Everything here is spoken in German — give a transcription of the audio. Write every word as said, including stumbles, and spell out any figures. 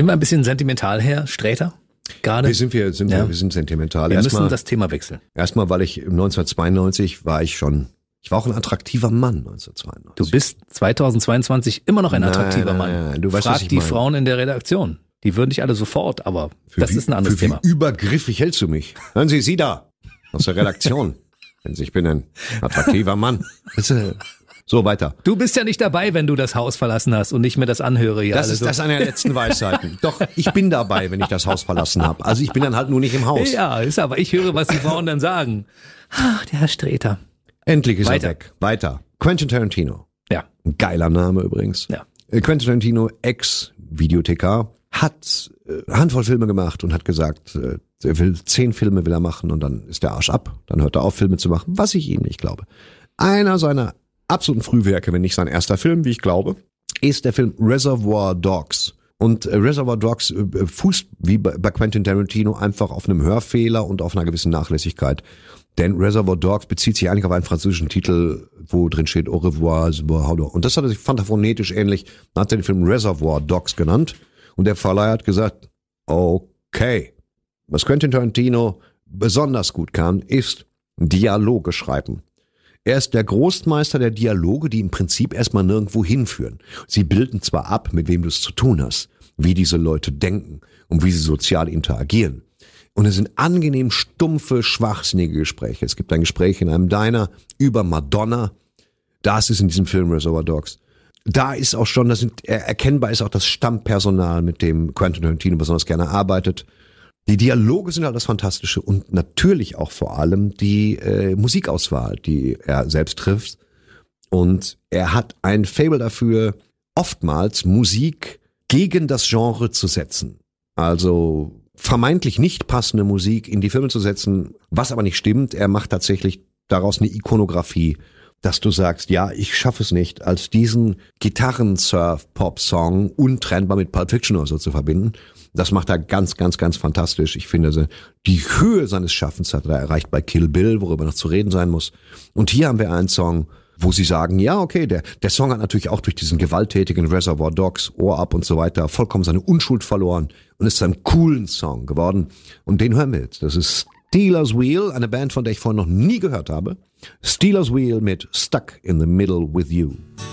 Sind wir ein bisschen sentimental, Herr Sträter? Gerade? Wir sind, wir, sind, ja. wir, wir sind sentimental. Wir erstmal, müssen das Thema wechseln. Erstmal, weil ich neunzehnhundertzweiundneunzig war ich schon, ich war auch ein attraktiver Mann neunzehnhundertzweiundneunzig. Du bist zweitausendzweiundzwanzig immer noch ein attraktiver nein, Mann. Nein, nein, du weißt, Frag was ich die meine. Frauen in der Redaktion. Die würden dich alle sofort, aber für das wie, ist ein anderes für Thema. Wie übergriffig hältst du mich? Hören Sie, Sie da, aus der Redaktion. Ich bin ein attraktiver Mann. So, weiter. Du bist ja nicht dabei, wenn du das Haus verlassen hast und nicht mehr das anhöre. Ja, das ist so. das einer der letzten Weisheiten. Doch, ich bin dabei, wenn ich das Haus verlassen habe. Also ich bin dann halt nur nicht im Haus. Ja, ist aber, ich höre, was die Frauen dann sagen. Ach, der Herr Sträter. Endlich ist Weiter. er weg. Weiter. Quentin Tarantino. Ja. Ein geiler Name übrigens. Ja. Quentin Tarantino, Ex-Videothekar, hat äh, eine Handvoll Filme gemacht und hat gesagt, äh, er will zehn Filme will er machen und dann ist der Arsch ab. Dann hört er auf, Filme zu machen, was ich ihm nicht glaube. Einer seiner absoluten Frühwerke, wenn nicht sein erster Film, wie ich glaube, ist der Film Reservoir Dogs. Und äh, Reservoir Dogs äh, fußt wie bei, bei Quentin Tarantino einfach auf einem Hörfehler und auf einer gewissen Nachlässigkeit. Denn Reservoir Dogs bezieht sich eigentlich auf einen französischen Titel, wo drin steht Au revoir, und das hat er sich, fand er phonetisch ähnlich, dann hat er den Film Reservoir Dogs genannt und der Verleih hat gesagt, okay, was Quentin Tarantino besonders gut kann, ist Dialoge schreiben. Er ist der Großmeister der Dialoge, die im Prinzip erstmal nirgendwo hinführen. Sie bilden zwar ab, mit wem du es zu tun hast, wie diese Leute denken und wie sie sozial interagieren. Und es sind angenehm stumpfe, schwachsinnige Gespräche. Es gibt ein Gespräch in einem Diner über Madonna. Das ist in diesem Film Reservoir Dogs. Da ist auch schon, das sind, erkennbar ist auch das Stammpersonal, mit dem Quentin Tarantino besonders gerne arbeitet. Die Dialoge sind halt das Fantastische und natürlich auch vor allem die äh, Musikauswahl, die er selbst trifft. Und er hat ein Faible dafür, oftmals Musik gegen das Genre zu setzen. Also vermeintlich nicht passende Musik in die Filme zu setzen, was aber nicht stimmt. Er macht tatsächlich daraus eine Ikonografie, dass du sagst, ja, ich schaffe es nicht, als diesen Gitarren-Surf-Pop-Song untrennbar mit Pulp Fiction oder so zu verbinden. Das macht er ganz, ganz, ganz fantastisch. Ich finde, die Höhe seines Schaffens hat er erreicht bei Kill Bill, worüber noch zu reden sein muss. Und hier haben wir einen Song, wo sie sagen, ja, okay, der, der Song hat natürlich auch durch diesen gewalttätigen Reservoir Dogs, Ohr ab und so weiter, vollkommen seine Unschuld verloren und ist zu einem coolen Song geworden. Und den hören wir jetzt. Das ist Steelers Wheel, eine Band, von der ich vorhin noch nie gehört habe. Steelers Wheel mit Stuck in the Middle with You.